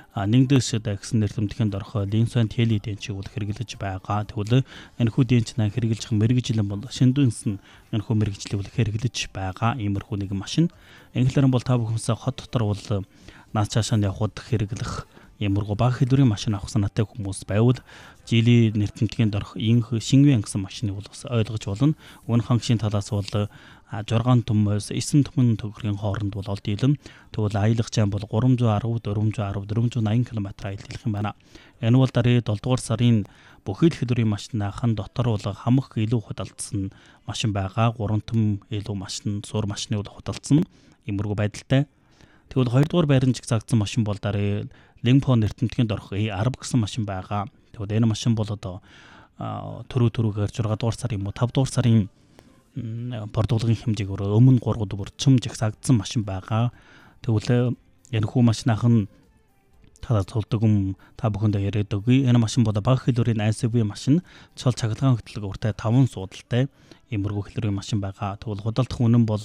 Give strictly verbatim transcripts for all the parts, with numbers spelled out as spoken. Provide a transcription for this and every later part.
нэгдээс гэсэн нэртэмтгэнд орох линсан тели дэнчиг бол хэрэглэж байгаа. Тэгвэл энэ хүү дэнч на хэрэглэж мэрэгжлэн бол шиндүнс нь энэ хүү мэрэгжлийг бол хэрэглэж байгаа. Иймэрхүү нэг машин. Инглерэн бол та бүхэнсээ хот дотор бол наад цаашаа явхад хэрэглэх иймэрхүү бага хэлбэрийн машин авах санаатай хүмүүс байвал жилийн нэртэмтгэнд орох инх шингвэн гэсэн машиныг бол бас ойлгож болно. Үн хангшийн талаас бол жургаан төмөөс эсэм төмөн төгрөгийн хооронд бол олд дийлэн. Тэгвэл аялах зам бол гурамдуй арав, дөрвөмдуй арав, дөрвөмдуй наян км аялах юм байна. Энэ бол дараагийн долдугаар сарын бүхэл хэлбэрийн машинахан дотор бол хамх илүү худалдсан машин байгаа. гурван том илүү машин, сур машины бол худалдсан иймэрхүү байдалтай. Тэгвэл хоёрдугаар байранд жигсаагдсан машин бол дараагийн Линпон нэртэмтгэнд орох десять гэсэн машин байгаа. Тэгвэл энэ машин бол одоо төрөө төрөөгөр шесть дугаар сарын юм уу five дугаар сарын бордуулгын хэмжээгээр өмнө three бүрчим жигсаагдсан машин байгаа. Тэгвэл энэ хүү машинахан та цулдаг юм та бүхэндээ яриад өгье. Энэ машин бол бага хэлбэрийн эс ю ви машин, цол цахилгаан хөтлөг уртай five суудалтай иймэрхүү хэлбэрийн машин байгаа. Тэгвэл худалдах үнэн бол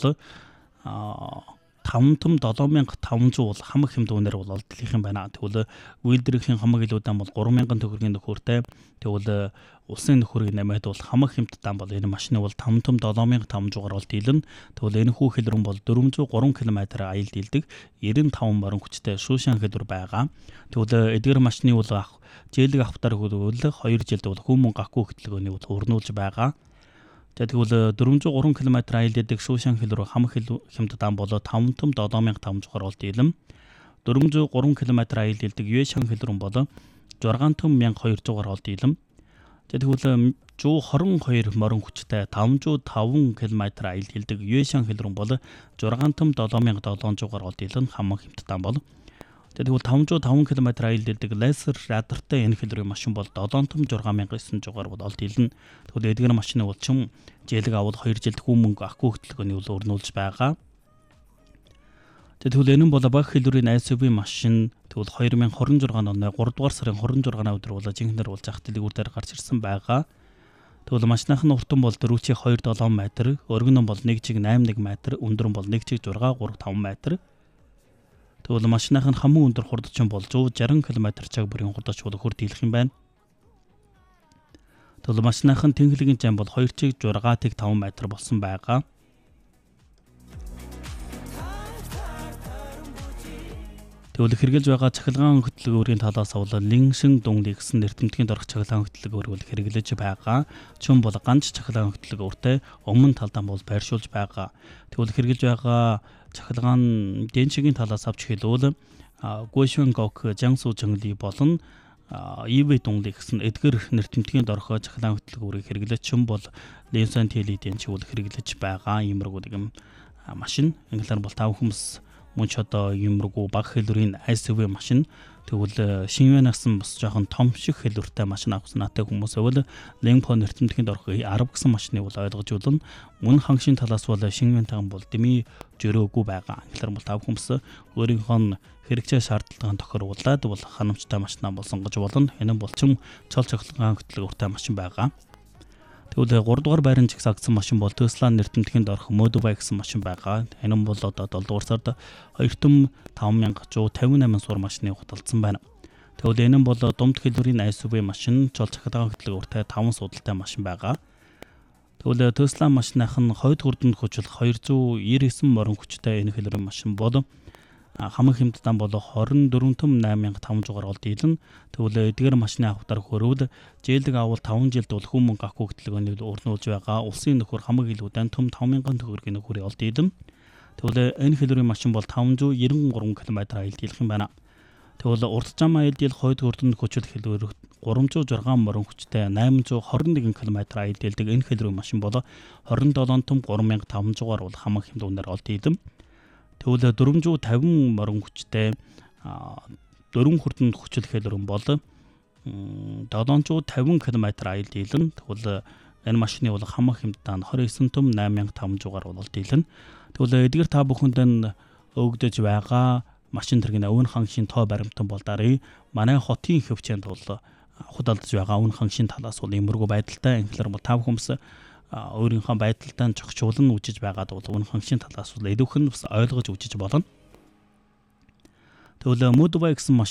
five том seven thousand five hundred бол хамаг хэмд үнээр бол олдлих юм байна. Тэгвэл үйлдвэрийн хамаг илүүдэм бол three thousand төгрөгийн нөхөртэй. Тэгвэл улсын нөхөрийн нэмээд бол хамаг хэмт дан бол энэ машины бол five том seven thousand five hundred олд дийлэн. Тэгвэл энэ хүү хэлбэр бол four hundred three км аял дийлдэг ninety-five морин хүчтэй шүүшин хэлбэр байгаа. Тэгвэл эдгээр машины бол зээлэг авахтар хөлөөл two жилд бол хүмүүн гахгүй хөтөлгөөний бол өрнүүлж байгаа. Тэгвэл four hundred three км аял дийлдэг шүүшин хэлбэр хамаг хэмт дан бол five том seven thousand five hundred олд дийлэн. four hundred three км аял дийлдэг юэшин хэлбэр бол six том one thousand two hundred олд дийлэн. Тэгвэл one hundred twenty-two морин хүчтэй five hundred five км аял дийлдэг юэшин хэлбэр бол six том seven thousand seven hundred олд дийлэн хамаг хэмт дан бол. Тэгвэл five hundred five км аял дийлдэг лазер радартай энэ хэлбэрийн машин бол seven том six thousand nine hundred бол олд дийлэн. Тэгвэл эдгээр машины бол чим зээлэг авал two жилд хүмүүнг ахгүй хөтөлгөөний бол өрнүүлж байгаа. Тэгвэл энэ бол бага хэлбэрийн эс ю ви машин. Тэгвэл twenty twenty-six оны three дугаар сарын twenty-six өдөр бол жинхэнээр бол зах дэлгүүр дээр гарч ирсэн байгаа. Тэгвэл машинахан уртан бол дөрвчиг two seven метр, өргөн бол one чиг eight one метр, өндөр бол one чиг six three five метр. Тэгвэл машинахан хамгийн өндөр хурдчин бол one sixty км цаг бүрийн хурдач бол хурд дийлэх юм байна. Тэгвэл машинахан тэнхлэгийн зам бол two чиг six five метр болсон байгаа. Тэгвэл хэрэгжилж байгаа цахилгаан хөтөлбөрийн талаас бол линшин дунгли гэсэн нэртэмтгэнд орох цахилгаан хөтөлбөр бол хэрэгжилж байгаа. Чүн бол ганц цахилгаан хөтөлбөртэй өмнө талдаа бол байршуулж байгаа. Тэгвэл хэрэгжилж байгаа цахилгаан дэнчигийн талаас авч хэлвэл Гошонгок Жансу Чонгли болон ив дунгли гэсэн эдгээр нэртэмтгэнд орох цахилгаан хөтөлбөрийг хэрэглэж чүн бол линсан тели дэнчиг бол хэрэгжилж байгаа. Иймэрхүү нэг машин. Инглер бол тав хүмүүс мөн ч одоо юмруу бага хэлбэрийн эс ю ви машин. Тэгвэл шинвэнасан бас жоохон том шиг хэлбэртэй машин авах санаатай хүмүүс байвал Линпон нэртэмтгэнд орох ten гэсэн машиныг бол ойлгож болно. Мөн хангшийн талаас бол шинвэнтайхан бол дэмий жөрөөгүй байгаа. Тэгэхээр бол тав хүмүүс өөрийнхөө хэрэгцээ шаардлагын тохируулаад бол ханамжтай машинаа бол сонгож болно. Энэ бол ч цол цахилгаан хөтөлбөртэй машин байгаа. Тэгвэл three дугаар байранд жигсаагдсан машин бол Tesla нэртэмтгэнд орох Model Y гэсэн машин байгаа. Энэ бол одоо seven дугаар сард two том five thousand one hundred fifty-eight сур машиныг худалдсан байна. Тэгвэл энэ бол думд хэлбэрийн эс ю ви машин, цол цахилгаан хөтөлбөртэй five судалтай машин байгаа. Тэгвэл Tesla машинахан хойд хурданд хүчлэх two ninety-nine морин хүчтэй энэ хэлбэрийн машин бол хамаг хэмт дан бол twenty-four том eight thousand five hundred олд дийлэн. Тэгвэл эдгээр машины авахтар хөрвөл зээлэг авал five жилд бол хүмүүн гахгүй хөтөлгөөний өрнүүлж байгаа. Улсын нөхөр хамаг илүүдэн том five thousand төгрөгийн нөхөрийг олд дийлэн. Тэгвэл энэ хэлбэрийн машин бол five hundred ninety-three км аял дийлэх юм байна. Тэгвэл урт зам аял дийл хойд хурданд хүчлэх хэлбэр three hundred six морин хүчтэй eight hundred twenty-one км аял дийлдэг энэ хэлбэрийн машин бол twenty-seven том three thousand five hundred бол хамаг хэмт үнээр олд дийлэн. Тэгвэл four hundred fifty морин хүчтэй дөрвөн хурданд хүчлэх хэлбэр бол seven hundred fifty км аял дийлэн. Тэгвэл энэ машины бол хамаг хэмт дан twenty-nine том eight thousand five hundred бол дийлэн. Тэгвэл эдгээр та бүхэнд нь өгдөж байгаа машин тэргийн өвн хангшийн тоо баримтан бол дарыг манай хотын хөвчөнд бол худалдаж байгаа өвн хангшийн талаас бол иймэрхүү байдалтай. Инхээр бол та хүмүүс өөрийнхөө байдалтай зохицуулан үжиж байгаад бол өвн хангшийн талаас бол илүүх нь бас ойлгож үжиж болно. Тэгвэл Model Y гэсэн машин